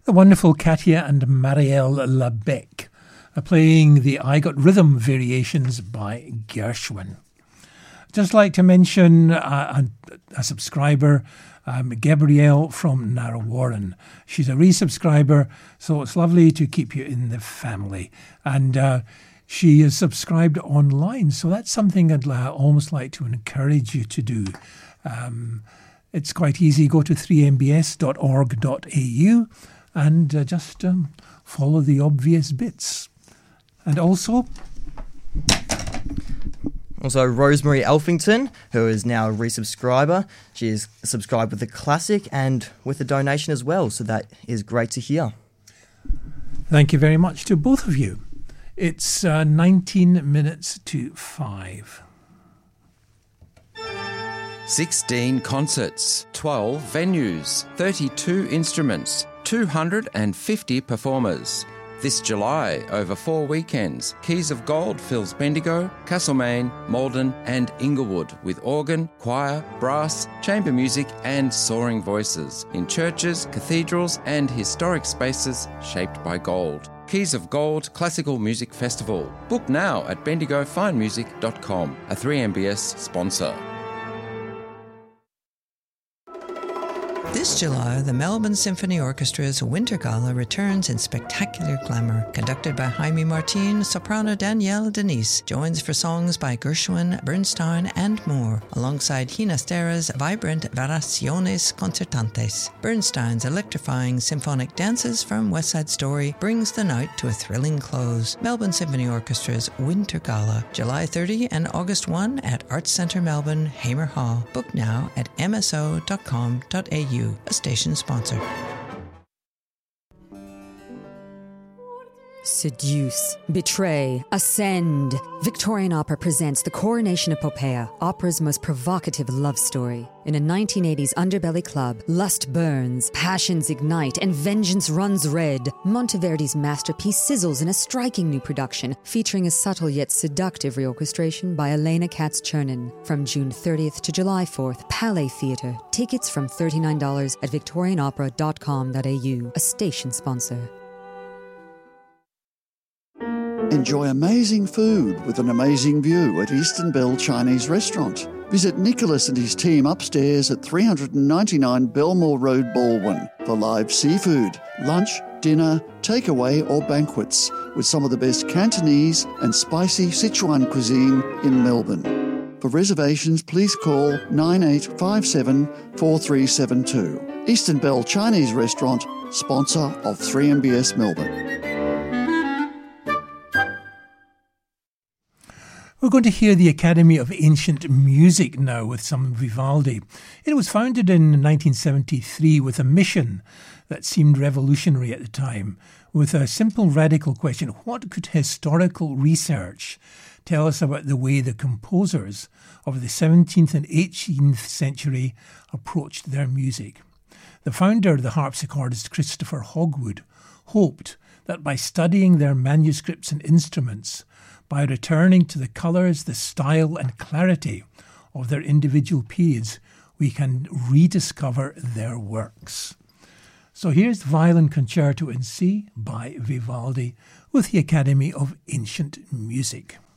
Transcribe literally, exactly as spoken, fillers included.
The wonderful Katia and Marielle Labec are playing the I Got Rhythm variations by Gershwin. Just like to mention a, a, a subscriber, um, Gabrielle from Narrow Warren. She's a resubscriber, so it's lovely to keep you in the family. And uh, she is subscribed online, so that's something I'd uh, almost like to encourage you to do. Um, it's quite easy. Go to three m b s dot org dot a u and uh, just um, follow the obvious bits. And also... Also, Rosemary Elfington, who is now a resubscriber. She is subscribed with the classic and with a donation as well, so that is great to hear. Thank you very much to both of you. It's uh, nineteen minutes to five. sixteen concerts, twelve venues, thirty-two instruments, two hundred fifty performers. This July, over four weekends, Keys of Gold fills Bendigo, Castlemaine, Malden and Inglewood with organ, choir, brass, chamber music and soaring voices in churches, cathedrals and historic spaces shaped by gold. Keys of Gold Classical Music Festival. Book now at bendigo fine music dot com, a three M B S sponsor. This July, the Melbourne Symphony Orchestra's Winter Gala returns in spectacular glamour. Conducted by Jaime Martin, soprano Danielle Denise joins for songs by Gershwin, Bernstein and more, alongside Ginastera's vibrant Variaciones Concertantes. Bernstein's electrifying symphonic dances from West Side Story brings the night to a thrilling close. Melbourne Symphony Orchestra's Winter Gala, July thirtieth and August first at Arts Centre Melbourne, Hamer Hall. Book now at m s o dot com dot a u. A station sponsor. Seduce, betray, ascend. Victorian Opera presents The Coronation of Poppaea, opera's most provocative love story. In a nineteen eighties underbelly club, lust burns, passions ignite, and vengeance runs red. Monteverdi's masterpiece sizzles in a striking new production, featuring a subtle yet seductive reorchestration by Elena Katz-Chernin. From June thirtieth to July fourth, Palais Theatre. Tickets from thirty-nine dollars at victorian opera dot com dot a u, a station sponsor. Enjoy amazing food with an amazing view at Eastern Bell Chinese Restaurant. Visit Nicholas and his team upstairs at three ninety-nine Belmore Road, Baldwin for live seafood, lunch, dinner, takeaway or banquets with some of the best Cantonese and spicy Sichuan cuisine in Melbourne. For reservations, please call nine eight five seven, four three seven two. Eastern Bell Chinese Restaurant, sponsor of three M B S Melbourne. We're going to hear the Academy of Ancient Music now with some Vivaldi. It was founded in nineteen seventy-three with a mission that seemed revolutionary at the time, with a simple radical question: what could historical research tell us about the way the composers of the seventeenth and eighteenth century approached their music? The founder, the harpsichordist Christopher Hogwood, hoped that by studying their manuscripts and instruments, by returning to the colours, the style and clarity of their individual periods, we can rediscover their works. So here's the Violin Concerto in C by Vivaldi with the Academy of Ancient Music.